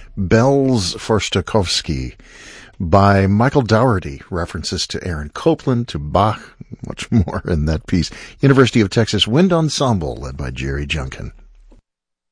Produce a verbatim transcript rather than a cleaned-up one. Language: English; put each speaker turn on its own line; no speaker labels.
Bells for Stokowski by Michael Dougherty. References to Aaron Copland, to Bach, much more in that piece. University of Texas Wind Ensemble, led by Jerry Junkin.